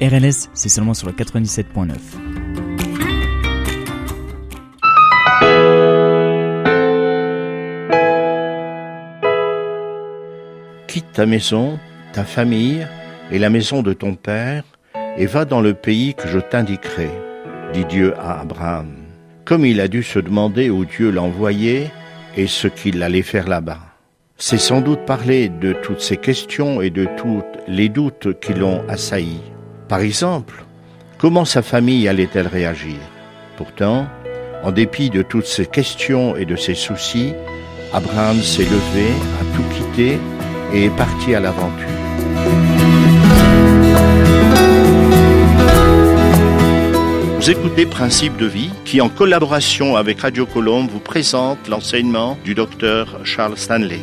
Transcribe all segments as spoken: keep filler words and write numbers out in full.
R L S, c'est seulement sur le quatre-vingt-dix-sept point neuf. Quitte ta maison, ta famille et la maison de ton père, et va dans le pays que je t'indiquerai, dit Dieu à Abraham. Comme il a dû se demander où Dieu l'envoyait et ce qu'il allait faire là-bas. C'est sans doute parler de toutes ces questions et de tous les doutes qui l'ont assailli. Par exemple, comment sa famille allait-elle réagir? Pourtant, en dépit de toutes ces questions et de ces soucis, Abraham s'est levé, a tout quitté et est parti à l'aventure. Vous écoutez Principes de vie, qui en collaboration avec Radio Colombe vous présente l'enseignement du docteur Charles Stanley.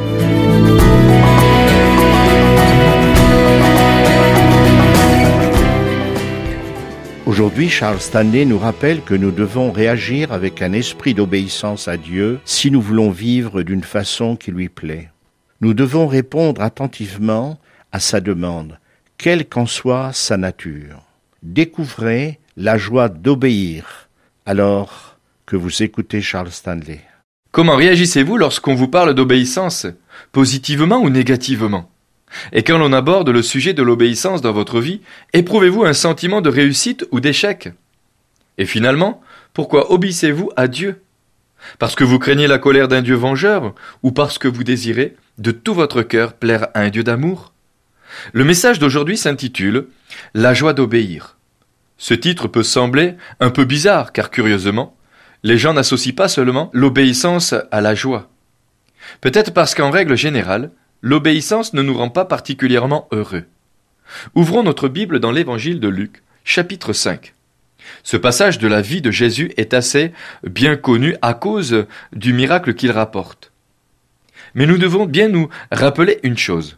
Aujourd'hui, Charles Stanley nous rappelle que nous devons réagir avec un esprit d'obéissance à Dieu si nous voulons vivre d'une façon qui lui plaît. Nous devons répondre attentivement à sa demande, quelle qu'en soit sa nature. Découvrez la joie d'obéir, alors que vous écoutez Charles Stanley. Comment réagissez-vous lorsqu'on vous parle d'obéissance, positivement ou négativement? Et quand l'on aborde le sujet de l'obéissance dans votre vie, éprouvez-vous un sentiment de réussite ou d'échec? Et finalement, pourquoi obéissez-vous à Dieu? Parce que vous craignez la colère d'un Dieu vengeur ou parce que vous désirez de tout votre cœur plaire à un Dieu d'amour? Le message d'aujourd'hui s'intitule « La joie d'obéir ». Ce titre peut sembler un peu bizarre car curieusement, les gens n'associent pas seulement l'obéissance à la joie. Peut-être parce qu'en règle générale, l'obéissance ne nous rend pas particulièrement heureux. Ouvrons notre Bible dans l'évangile de Luc, chapitre cinq. Ce passage de la vie de Jésus est assez bien connu à cause du miracle qu'il rapporte. Mais nous devons bien nous rappeler une chose.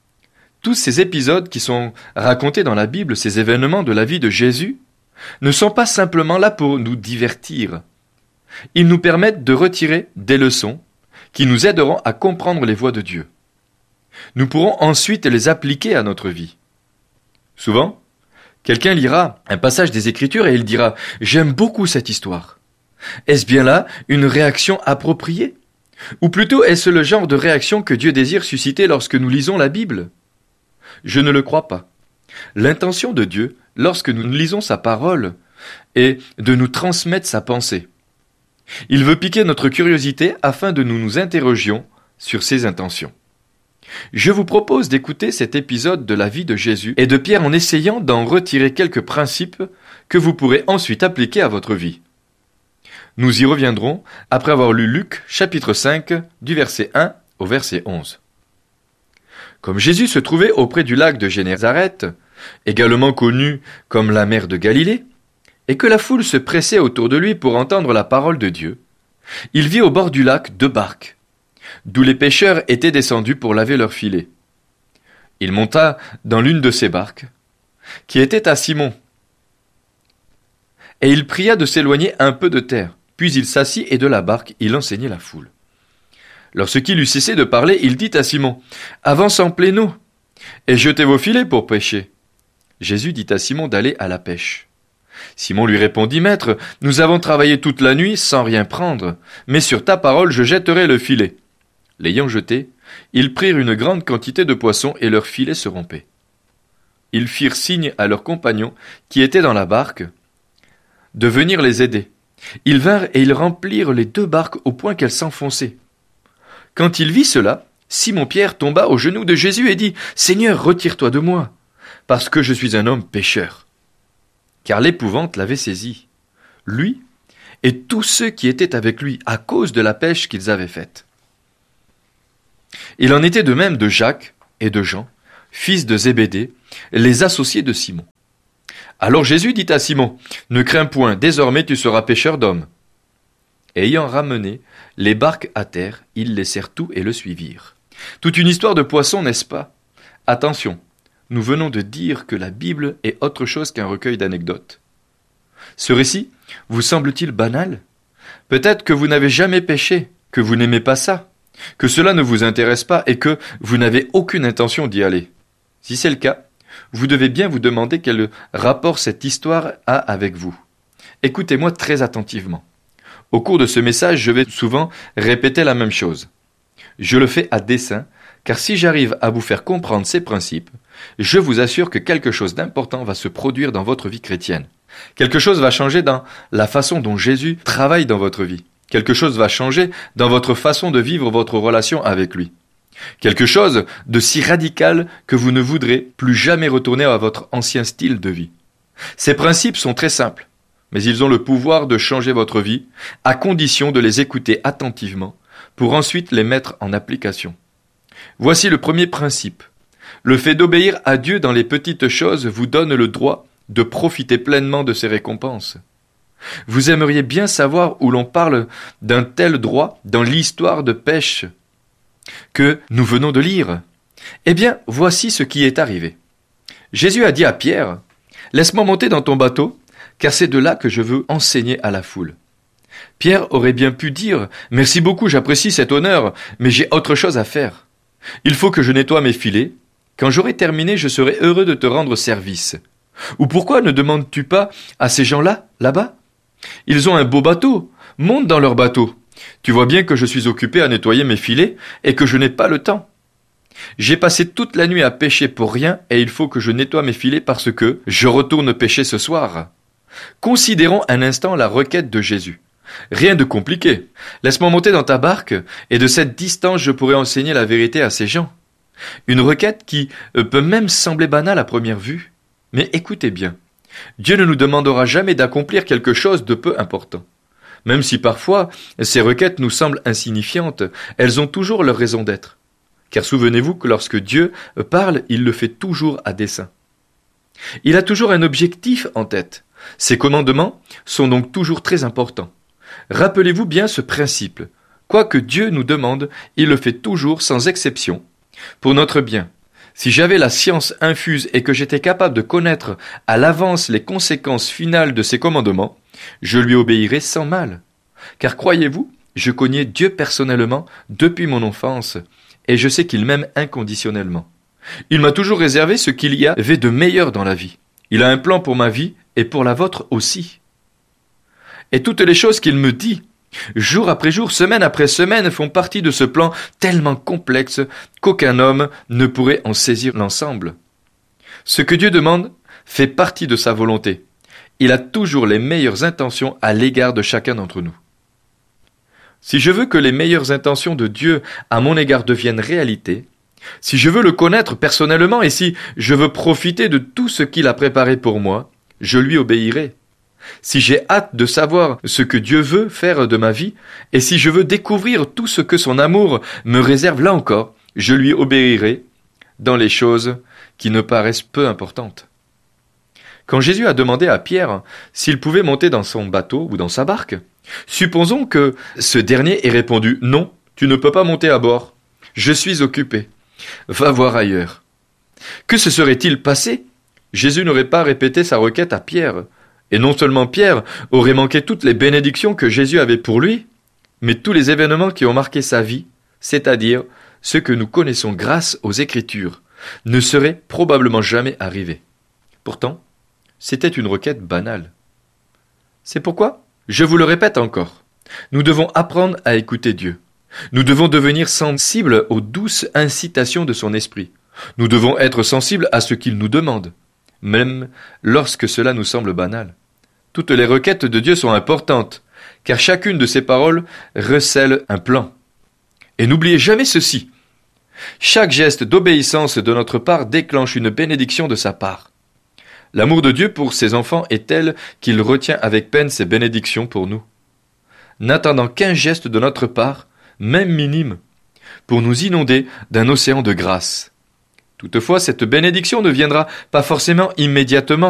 Tous ces épisodes qui sont racontés dans la Bible, ces événements de la vie de Jésus, ne sont pas simplement là pour nous divertir. Ils nous permettent de retirer des leçons qui nous aideront à comprendre les voies de Dieu. Nous pourrons ensuite les appliquer à notre vie. Souvent, quelqu'un lira un passage des Écritures et il dira « J'aime beaucoup cette histoire ». Est-ce bien là une réaction appropriée? Ou plutôt est-ce le genre de réaction que Dieu désire susciter lorsque nous lisons la Bible? Je ne le crois pas. L'intention de Dieu, lorsque nous lisons sa parole, est de nous transmettre sa pensée. Il veut piquer notre curiosité afin de nous nous interrogions sur ses intentions. Je vous propose d'écouter cet épisode de la vie de Jésus et de Pierre en essayant d'en retirer quelques principes que vous pourrez ensuite appliquer à votre vie. Nous y reviendrons après avoir lu Luc chapitre cinq du verset un au verset onze. Comme Jésus se trouvait auprès du lac de Génézareth, également connu comme la mer de Galilée, et que la foule se pressait autour de lui pour entendre la parole de Dieu, il vit au bord du lac deux barques, d'où les pêcheurs étaient descendus pour laver leurs filets. Il monta dans l'une de ces barques, qui était à Simon, et il pria de s'éloigner un peu de terre, puis il s'assit et de la barque il enseignait la foule. Lorsqu'il eut cessé de parler, il dit à Simon, « Avance en pleine eau, et jetez vos filets pour pêcher. » Jésus dit à Simon d'aller à la pêche. Simon lui répondit, « Maître, nous avons travaillé toute la nuit sans rien prendre, mais sur ta parole je jetterai le filet. » L'ayant jeté, ils prirent une grande quantité de poissons et leur filet se rompait. Ils firent signe à leurs compagnons qui étaient dans la barque de venir les aider. Ils vinrent et ils remplirent les deux barques au point qu'elles s'enfonçaient. Quand il vit cela, Simon-Pierre tomba aux genoux de Jésus et dit « Seigneur, retire-toi de moi, parce que je suis un homme pécheur. » Car l'épouvante l'avait saisi, lui et tous ceux qui étaient avec lui à cause de la pêche qu'ils avaient faite. Il en était de même de Jacques et de Jean, fils de Zébédée, les associés de Simon. Alors Jésus dit à Simon, « Ne crains point, désormais tu seras pêcheur d'hommes. » Ayant ramené les barques à terre, ils laissèrent tout et le suivirent. Toute une histoire de poissons, n'est-ce pas? Attention, nous venons de dire que la Bible est autre chose qu'un recueil d'anecdotes. Ce récit vous semble-t-il banal? Peut-être que vous n'avez jamais pêché, que vous n'aimez pas ça, que cela ne vous intéresse pas et que vous n'avez aucune intention d'y aller. Si c'est le cas, vous devez bien vous demander quel rapport cette histoire a avec vous. Écoutez-moi très attentivement. Au cours de ce message, je vais souvent répéter la même chose. Je le fais à dessein, car si j'arrive à vous faire comprendre ces principes, je vous assure que quelque chose d'important va se produire dans votre vie chrétienne. Quelque chose va changer dans la façon dont Jésus travaille dans votre vie. Quelque chose va changer dans votre façon de vivre votre relation avec lui. Quelque chose de si radical que vous ne voudrez plus jamais retourner à votre ancien style de vie. Ces principes sont très simples, mais ils ont le pouvoir de changer votre vie, à condition de les écouter attentivement, pour ensuite les mettre en application. Voici le premier principe. Le fait d'obéir à Dieu dans les petites choses vous donne le droit de profiter pleinement de ses récompenses. Vous aimeriez bien savoir où l'on parle d'un tel droit dans l'histoire de pêche que nous venons de lire. Eh bien, voici ce qui est arrivé. Jésus a dit à Pierre, « Laisse-moi monter dans ton bateau, car c'est de là que je veux enseigner à la foule. » Pierre aurait bien pu dire, « Merci beaucoup, j'apprécie cet honneur, mais j'ai autre chose à faire. Il faut que je nettoie mes filets. Quand j'aurai terminé, je serai heureux de te rendre service. » Ou pourquoi ne demandes-tu pas à ces gens-là, là-bas? Ils ont un beau bateau. Monte dans leur bateau. Tu vois bien que je suis occupé à nettoyer mes filets et que je n'ai pas le temps. J'ai passé toute la nuit à pêcher pour rien et il faut que je nettoie mes filets parce que je retourne pêcher ce soir. Considérons un instant la requête de Jésus. Rien de compliqué. Laisse-moi monter dans ta barque et de cette distance je pourrai enseigner la vérité à ces gens. Une requête qui peut même sembler banale à première vue. Mais écoutez bien. Dieu ne nous demandera jamais d'accomplir quelque chose de peu important. Même si parfois ces requêtes nous semblent insignifiantes, elles ont toujours leur raison d'être. Car souvenez-vous que lorsque Dieu parle, il le fait toujours à dessein. Il a toujours un objectif en tête. Ses commandements sont donc toujours très importants. Rappelez-vous bien ce principe. Quoi que Dieu nous demande, il le fait toujours sans exception, pour notre bien. Si j'avais la science infuse et que j'étais capable de connaître à l'avance les conséquences finales de ses commandements, je lui obéirais sans mal. Car croyez-vous, je connais Dieu personnellement depuis mon enfance, et je sais qu'il m'aime inconditionnellement. Il m'a toujours réservé ce qu'il y avait de meilleur dans la vie. Il a un plan pour ma vie et pour la vôtre aussi. Et toutes les choses qu'il me dit, jour après jour, semaine après semaine, font partie de ce plan tellement complexe qu'aucun homme ne pourrait en saisir l'ensemble. Ce que Dieu demande fait partie de sa volonté. Il a toujours les meilleures intentions à l'égard de chacun d'entre nous. Si je veux que les meilleures intentions de Dieu à mon égard deviennent réalité, si je veux le connaître personnellement et si je veux profiter de tout ce qu'il a préparé pour moi, je lui obéirai. Si j'ai hâte de savoir ce que Dieu veut faire de ma vie, et si je veux découvrir tout ce que son amour me réserve là encore, je lui obéirai dans les choses qui ne paraissent peu importantes. Quand Jésus a demandé à Pierre s'il pouvait monter dans son bateau ou dans sa barque, supposons que ce dernier ait répondu « Non, tu ne peux pas monter à bord. Je suis occupé. Va voir ailleurs. » Que se serait-il passé? Jésus n'aurait pas répété sa requête à Pierre. Et non seulement Pierre aurait manqué toutes les bénédictions que Jésus avait pour lui, mais tous les événements qui ont marqué sa vie, c'est-à-dire ceux que nous connaissons grâce aux Écritures, ne seraient probablement jamais arrivés. Pourtant, c'était une requête banale. C'est pourquoi, je vous le répète encore, nous devons apprendre à écouter Dieu. Nous devons devenir sensibles aux douces incitations de son esprit. Nous devons être sensibles à ce qu'il nous demande, même lorsque cela nous semble banal. Toutes les requêtes de Dieu sont importantes, car chacune de ses paroles recèle un plan. Et n'oubliez jamais ceci. Chaque geste d'obéissance de notre part déclenche une bénédiction de sa part. L'amour de Dieu pour ses enfants est tel qu'il retient avec peine ses bénédictions pour nous, n'attendant qu'un geste de notre part, même minime, pour nous inonder d'un océan de grâce. Toutefois, cette bénédiction ne viendra pas forcément immédiatement,